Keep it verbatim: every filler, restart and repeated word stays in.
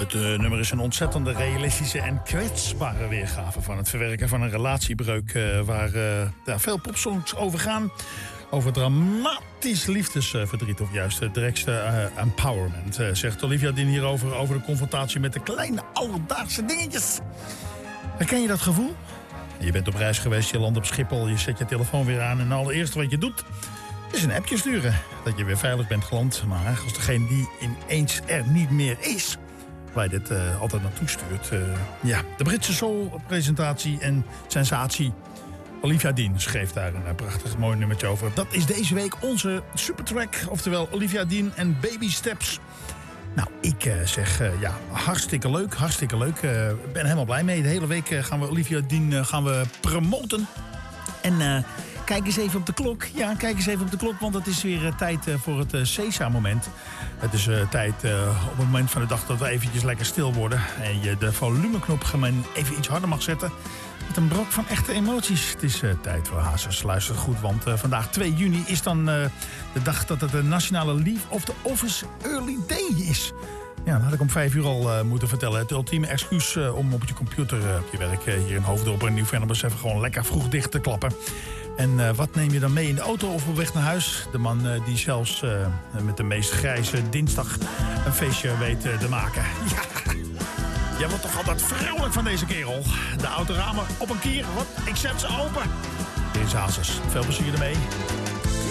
Het uh, nummer is een ontzettende realistische en kwetsbare weergave van het verwerken van een relatiebreuk uh, waar uh, ja, veel popsongs over gaan. Over dramatisch liefdesverdriet of juist het direktste uh, empowerment. Uh, zegt Olivia Dean hierover over de confrontatie met de kleine alledaagse dingetjes. Herken je dat gevoel? Je bent op reis geweest, je landt op Schiphol, je zet je telefoon weer aan en het allereerste wat je doet is een appje sturen. Dat je weer veilig bent geland. Maar als degene die ineens er niet meer is, waar je dit uh, altijd naartoe stuurt. Uh, ja, de Britse soul-presentatie en sensatie. Olivia Dean schreef daar een prachtig mooi nummertje over. Dat is deze week onze supertrack. Oftewel Olivia Dean en Baby Steps. Nou, ik uh, zeg uh, ja, hartstikke leuk, hartstikke leuk. Ik uh, ben helemaal blij mee. De hele week uh, gaan we Olivia Dean uh, gaan we promoten. En uh, kijk eens even op de klok. Ja, kijk eens even op de klok, want het is weer uh, tijd uh, voor het uh, Sesa-moment. Het is uh, tijd uh, op het moment van de dag dat we eventjes lekker stil worden. En je de volumeknop gewoon even iets harder mag zetten. Met een brok van echte emoties. Het is uh, tijd voor Hazes. Luister goed, want uh, vandaag twee juni is dan uh, de dag dat het de nationale Leave of the Office Early Day is. Ja, dat had ik om vijf uur al uh, moeten vertellen. Het ultieme excuus uh, om op je computer, uh, op je werk uh, hier in Hoofddorp en Nieuw-Vennebos even gewoon lekker vroeg dicht te klappen. En uh, wat neem je dan mee in de auto of op weg naar huis? De man uh, die zelfs uh, met de meest grijze dinsdag een feestje weet uh, te maken. Ja. Jij wordt toch altijd vrolijk van deze kerel. De autoramen op een kier. Wat? Ik zet ze open. Dit is Hazes. Veel plezier ermee.